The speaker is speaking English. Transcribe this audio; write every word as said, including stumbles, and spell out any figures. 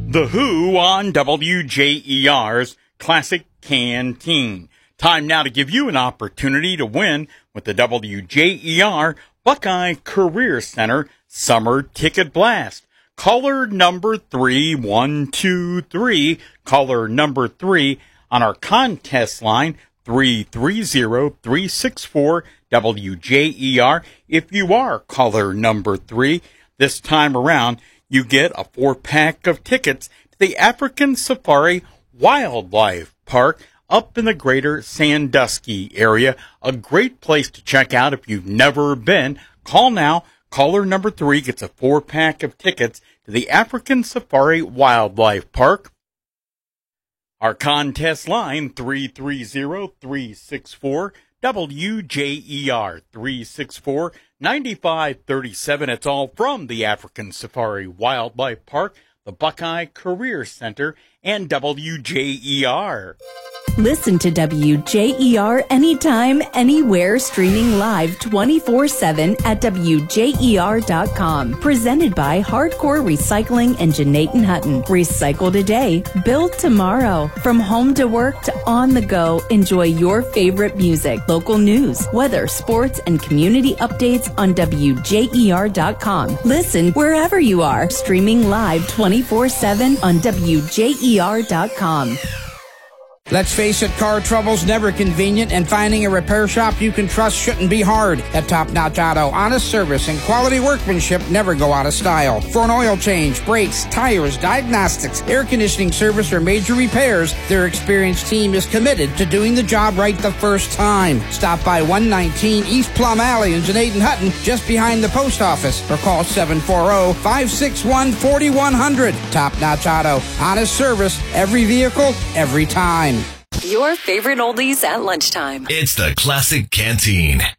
The Who on W J E R's Classic Canteen. Time now to give you an opportunity to win with the W J E R Buckeye Career Center Summer Ticket Blast. Caller number three, one, two, three. Caller number three on our contest line, three three zero, three six four, W J E R. If you are caller number three, this time around, you get a four-pack of tickets to the African Safari Wildlife Park up in the greater Sandusky area. A great place to check out if you've never been. Call now. Caller number three gets a four-pack of tickets to the African Safari Wildlife Park. Our contest line, three three zero, three six four, W J E R, three six four, nine five three seven. It's all from the African Safari Wildlife Park, the Buckeye Career Center, and W J E R. Listen to W J E R anytime, anywhere, streaming live twenty-four seven at W J E R dot com. Presented by Hardcore Recycling and Janaten Hutton. Recycle today, build tomorrow. From home to work to on the go, enjoy your favorite music, local news, weather, sports, and community updates on W J E R dot com. Listen wherever you are, streaming live twenty-four seven on W J E R dot com. Let's face it, car trouble's never convenient, and finding a repair shop you can trust shouldn't be hard. At Top Notch Auto, honest service and quality workmanship never go out of style. For an oil change, brakes, tires, diagnostics, air conditioning service, or major repairs, their experienced team is committed to doing the job right the first time. Stop by one nineteen East Plum Alley in Janaten Hutton, just behind the post office, or call seven four zero, five six one, four one zero zero. Top Notch Auto, honest service, every vehicle, every time. Your favorite oldies at lunchtime. It's the Classic Canteen.